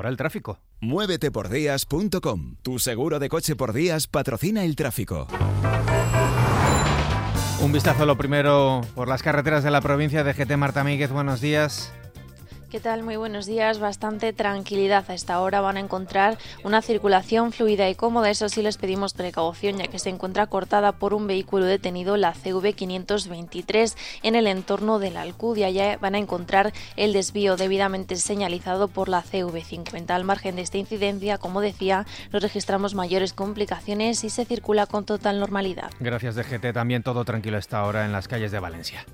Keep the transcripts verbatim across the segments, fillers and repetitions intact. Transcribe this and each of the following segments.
ahora el tráfico. muévete por días punto com. Tu seguro de coche por días patrocina el tráfico. Un vistazo lo primero por las carreteras de la provincia de G T. Marta Míguez, buenos días. ¿Qué tal? Muy buenos días. Bastante tranquilidad. A esta hora van a encontrar una circulación fluida y cómoda. Eso sí, les pedimos precaución, ya que se encuentra cortada por un vehículo detenido, la C V quinientos veintitrés, en el entorno de la Alcudia. Ya van a encontrar el desvío debidamente señalizado por la C V cincuenta. Al margen de esta incidencia, como decía, no registramos mayores complicaciones y se circula con total normalidad. Gracias, D G T. También todo tranquilo a esta hora en las calles de Valencia.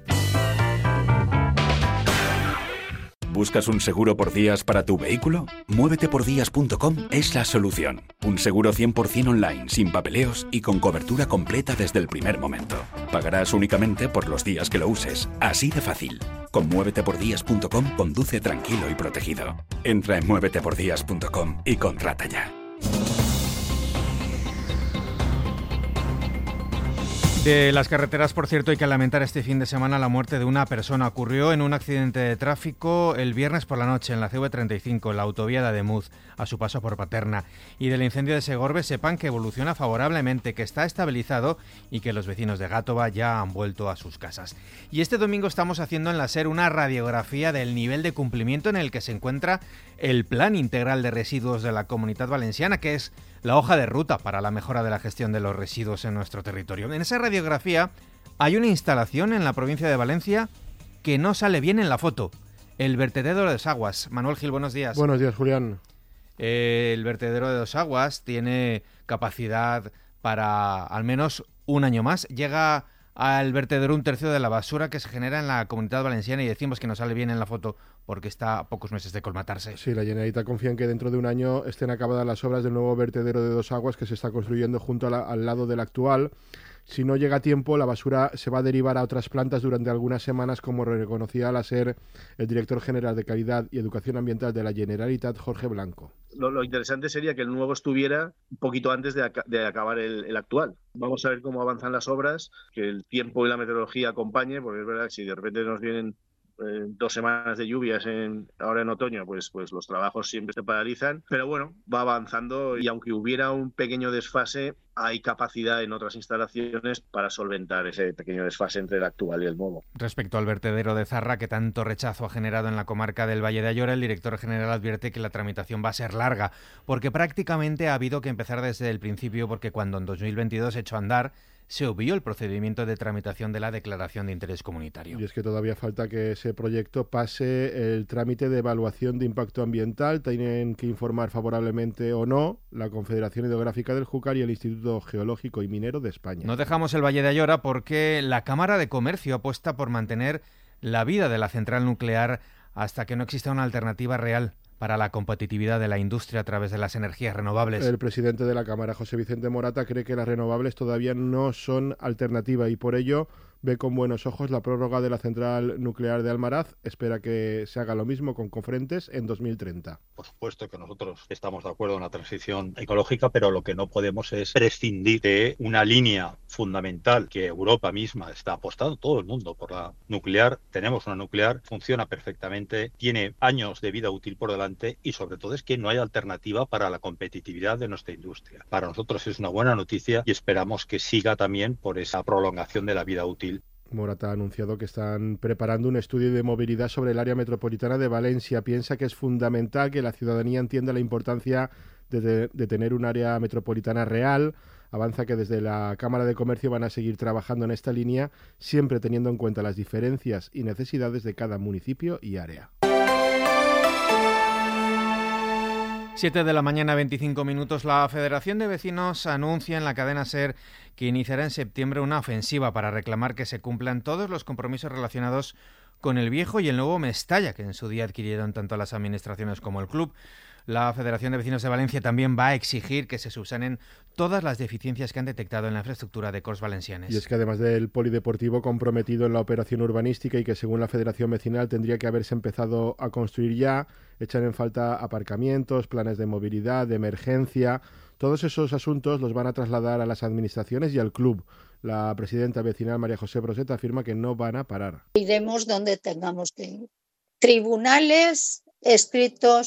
¿Buscas un seguro por días para tu vehículo? muévete por días punto com es la solución. Un seguro cien por ciento online, sin papeleos y con cobertura completa desde el primer momento. Pagarás únicamente por los días que lo uses. Así de fácil. Con muévete por días punto com conduce tranquilo y protegido. Entra en muévete por días punto com y contrata ya. De las carreteras, por cierto, hay que lamentar este fin de semana la muerte de una persona. Ocurrió en un accidente de tráfico el viernes por la noche en la C V treinta y cinco, en la autovía de Ademuz, a su paso por Paterna. Y del incendio de Segorbe, sepan que evoluciona favorablemente, que está estabilizado y que los vecinos de Gátova ya han vuelto a sus casas. Y este domingo estamos haciendo en la SER una radiografía del nivel de cumplimiento en el que se encuentra el Plan Integral de Residuos de la Comunidad Valenciana, que es la hoja de ruta para la mejora de la gestión de los residuos en nuestro territorio. En esa radiografía hay una instalación en la provincia de Valencia que no sale bien en la foto. El vertedero de Dos Aguas. Manuel Gil, buenos días. Buenos días, Julián. Eh, el vertedero de Dos Aguas tiene capacidad para al menos un año más. Llega al vertedero un tercio de la basura que se genera en la Comunidad Valenciana y decimos que no sale bien en la foto porque está a pocos meses de colmatarse. Sí, la Generalitat confía en que dentro de un año estén acabadas las obras del nuevo vertedero de Dos Aguas que se está construyendo junto a la, al lado del actual. Si no llega a tiempo, la basura se va a derivar a otras plantas durante algunas semanas, como reconocía al SER el director general de Calidad y Educación Ambiental de la Generalitat, Jorge Blanco. Lo, lo interesante sería que el nuevo estuviera un poquito antes de, aca- de acabar el, el actual. Vamos a ver cómo avanzan las obras, que el tiempo y la meteorología acompañe, porque es verdad que si de repente nos vienen eh, dos semanas de lluvias en, ahora en otoño, pues, pues los trabajos siempre se paralizan. Pero bueno, va avanzando y aunque hubiera un pequeño desfase, hay capacidad en otras instalaciones para solventar ese pequeño desfase entre el actual y el nuevo. Respecto al vertedero de Zarra, que tanto rechazo ha generado en la comarca del Valle de Ayora, el director general advierte que la tramitación va a ser larga, porque prácticamente ha habido que empezar desde el principio, porque cuando en dos mil veintidós echó a andar, se obvió el procedimiento de tramitación de la declaración de interés comunitario. Y es que todavía falta que ese proyecto pase el trámite de evaluación de impacto ambiental. Tienen que informar favorablemente o no la Confederación Hidrográfica del Júcar y el Instituto Geológico y Minero de España. No dejamos el Valle de Ayora porque la Cámara de Comercio apuesta por mantener la vida de la central nuclear hasta que no exista una alternativa real para la competitividad de la industria a través de las energías renovables. El presidente de la Cámara, José Vicente Morata, cree que las renovables todavía no son alternativa y por ello ve con buenos ojos la prórroga de la central nuclear de Almaraz. Espera que se haga lo mismo con Cofrentes en dos mil treinta. Por supuesto que nosotros estamos de acuerdo en la transición ecológica, pero lo que no podemos es prescindir de una línea fundamental que Europa misma está apostando, todo el mundo, por la nuclear. Tenemos una nuclear, funciona perfectamente, tiene años de vida útil por delante y sobre todo es que no hay alternativa para la competitividad de nuestra industria. Para nosotros es una buena noticia y esperamos que siga también por esa prolongación de la vida útil. Morata ha anunciado que están preparando un estudio de movilidad sobre el área metropolitana de Valencia. Piensa que es fundamental que la ciudadanía entienda la importancia de, de, de tener un área metropolitana real. Avanza que desde la Cámara de Comercio van a seguir trabajando en esta línea, siempre teniendo en cuenta las diferencias y necesidades de cada municipio y área. siete de la mañana, veinticinco minutos. La Federación de Vecinos anuncia en la cadena SER que iniciará en septiembre una ofensiva para reclamar que se cumplan todos los compromisos relacionados con el viejo y el nuevo Mestalla, que en su día adquirieron tanto las administraciones como el club. La Federación de Vecinos de Valencia también va a exigir que se subsanen todas las deficiencias que han detectado en la infraestructura de Corts Valencianes. Y es que además del polideportivo comprometido en la operación urbanística y que según la Federación Vecinal tendría que haberse empezado a construir ya, echan en falta aparcamientos, planes de movilidad, de emergencia. Todos esos asuntos los van a trasladar a las administraciones y al club. La presidenta vecinal María José Broseta afirma que no van a parar. Iremos donde tengamos que ir. Tribunales, escritos,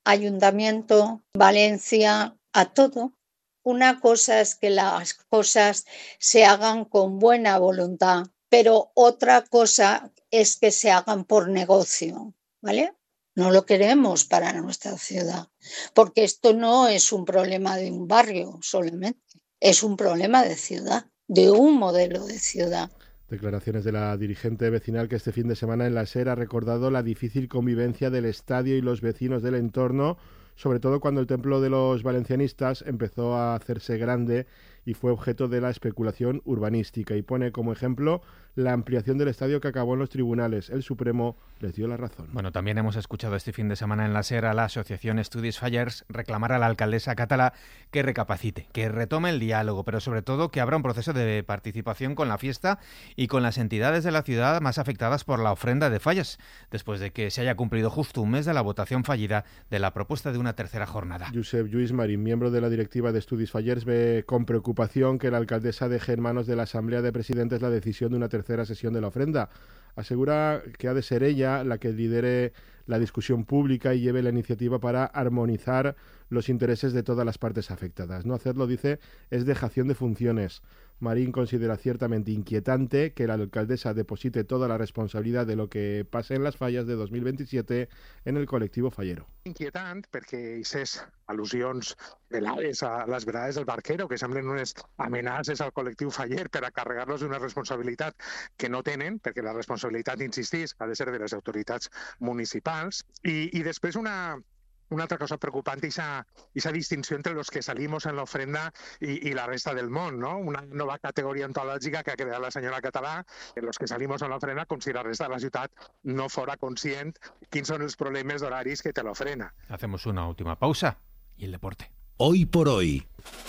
Ayuntamiento, Valencia, a todo. Una cosa es que las cosas se hagan con buena voluntad, pero otra cosa es que se hagan por negocio, ¿vale? No lo queremos para nuestra ciudad, porque esto no es un problema de un barrio solamente, es un problema de ciudad, de un modelo de ciudad. Declaraciones de la dirigente vecinal que este fin de semana en la SER ha recordado la difícil convivencia del estadio y los vecinos del entorno, sobre todo cuando el templo de los valencianistas empezó a hacerse grande y fue objeto de la especulación urbanística, y pone como ejemplo la ampliación del estadio que acabó en los tribunales. El Supremo les dio la razón. Bueno, también hemos escuchado este fin de semana en la SER a la asociación Estudis Fallers reclamar a la alcaldesa catalá que recapacite, que retome el diálogo, pero sobre todo que abra un proceso de participación con la fiesta y con las entidades de la ciudad más afectadas por la ofrenda de fallas, después de que se haya cumplido justo un mes de la votación fallida de la propuesta de una tercera jornada. Josep Lluís Marín, miembro de la directiva de Estudis Fallers, ve con preocupación que la alcaldesa deje en manos de la Asamblea de Presidentes la decisión de una tercera sesión de la ofrenda. Asegura que ha de ser ella la que lidere la discusión pública y lleve la iniciativa para armonizar los intereses de todas las partes afectadas. No hacerlo, dice, es dejación de funciones. Marín considera ciertamente inquietante que la alcaldesa deposite toda la responsabilidad de lo que pase en las falles de dos mil veintisiete en el col·lectiu fallero. Inquietant perquè aquestes al·lusions velades a les velades del Barquero, que semblen unes amenaces al col·lectiu faller per a carregar-los d'una responsabilitat que no tenen, perquè la responsabilitat, insistís, ha de ser de les autoritats municipals. I, i després una... Una altra cosa preocupant és esa distinció entre los que salimos en la ofrenda y, y la resta del món, ¿no? Una nova categoria ontològica que ha creat la senyora Català, en los que salimos en la ofrenda com si la resta de la ciutat no fora conscient quins són els problemes d'horaris que te l'ofrena. Hacemos una última pausa y el deporte. Hoy por hoy.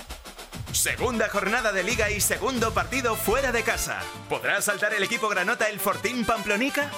Segunda jornada de Liga y segundo partido fuera de casa. ¿Podrá saltar el equipo granota el Fortín Pamplonica?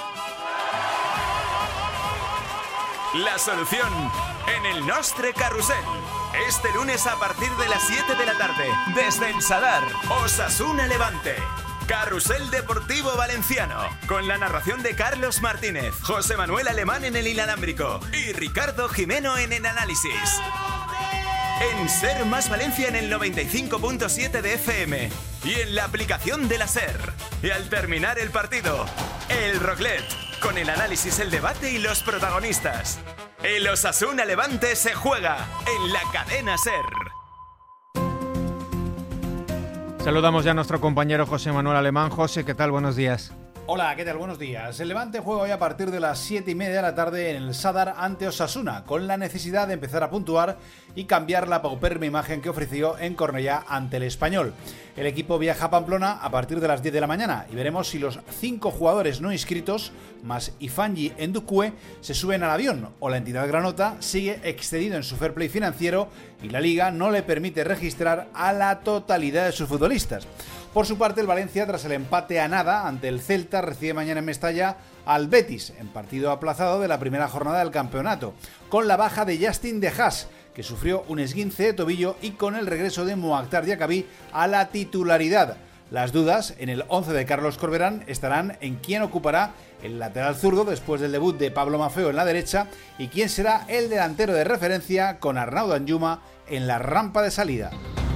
La solución en el Nostre Carrusel. Este lunes a partir de las siete de la tarde, desde el Sadar, Osasuna Levante. Carrusel Deportivo Valenciano, con la narración de Carlos Martínez, José Manuel Alemán en el inalámbrico y Ricardo Jimeno en el análisis. En Ser Más Valencia en el noventa y cinco punto siete de F M y en la aplicación de la Ser. Y al terminar el partido, el Roclet, con el análisis, el debate y los protagonistas. El Osasuna Levante se juega en la cadena Ser. Saludamos ya a nuestro compañero José Manuel Alemán. José, ¿qué tal? Buenos días. Hola, ¿qué tal? Buenos días. El Levante juega hoy a partir de las siete y media de la tarde en el Sadar ante Osasuna, con la necesidad de empezar a puntuar y cambiar la paupérrima imagen que ofreció en Cornellá ante el Español. El equipo viaja a Pamplona a partir de las diez de la mañana y veremos si los cinco jugadores no inscritos, más Ifangi Ndukwe, se suben al avión o la entidad granota sigue excedido en su fair play financiero y la Liga no le permite registrar a la totalidad de sus futbolistas. Por su parte, el Valencia, tras el empate a nada ante el Celta, recibe mañana en Mestalla al Betis, en partido aplazado de la primera jornada del campeonato, con la baja de Justin De Haas, que sufrió un esguince de tobillo, y con el regreso de Moactar Diacabí a la titularidad. Las dudas en el once de Carlos Corberán estarán en quién ocupará el lateral zurdo después del debut de Pablo Maffeo en la derecha y quién será el delantero de referencia con Arnau Danjuma en la rampa de salida.